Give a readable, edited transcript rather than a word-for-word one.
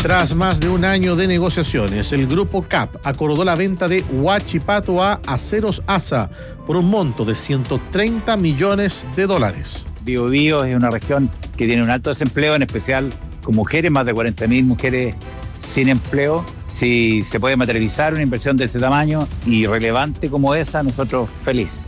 Tras más de un año de negociaciones, el grupo CAP acordó la venta de Huachipato a Aceros ASA por un monto de $130 millones. Biobío es una región que tiene un alto desempleo, en especial con mujeres, más de 40.000 mujeres sin empleo. Si se puede materializar una inversión de ese tamaño y relevante como esa, nosotros feliz.